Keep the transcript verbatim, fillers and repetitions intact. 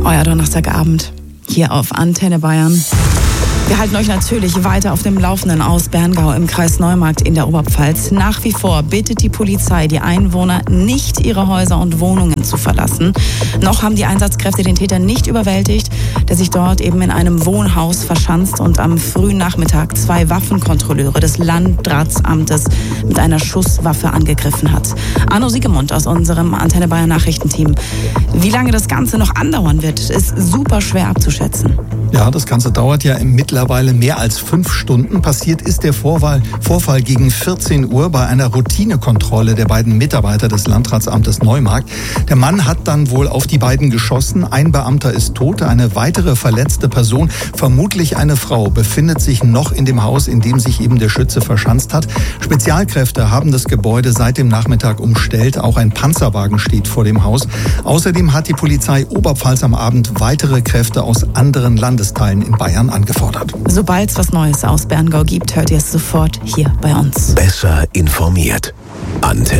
Euer Donnerstagabend hier auf Antenne Bayern. Wir halten euch natürlich weiter auf dem Laufenden aus Berngau im Kreis Neumarkt in der Oberpfalz. Nach wie vor bittet die Polizei die Einwohner, nicht ihre Häuser und Wohnungen zu verlassen. Noch haben die Einsatzkräfte den Täter nicht überwältigt, der sich dort eben in einem Wohnhaus verschanzt und am frühen Nachmittag zwei Waffenkontrolleure des Landratsamtes mit einer Schusswaffe angegriffen hat. Arno Siegemund aus unserem Antenne Bayern Nachrichtenteam. Wie lange das Ganze noch andauern wird, ist super schwer abzuschätzen. Ja, das Ganze dauert ja mittlerweile mehr als fünf Stunden. Passiert ist der Vorfall, Vorfall gegen vierzehn Uhr bei einer Routinekontrolle der beiden Mitarbeiter des Landratsamtes Neumarkt. Der Mann hat dann wohl auf die beiden geschossen. Ein Beamter ist tot, eine weitere verletzte Person, vermutlich eine Frau, befindet sich noch in dem Haus, in dem sich eben der Schütze verschanzt hat. Spezialkräfte haben das Gebäude seit dem Nachmittag umstellt. Auch ein Panzerwagen steht vor dem Haus. Außerdem hat die Polizei Oberpfalz am Abend weitere Kräfte aus anderen Landesteilen in Bayern angefordert. Sobald es was Neues aus Berngau gibt, hört ihr es sofort hier bei uns. Besser informiert. Antenne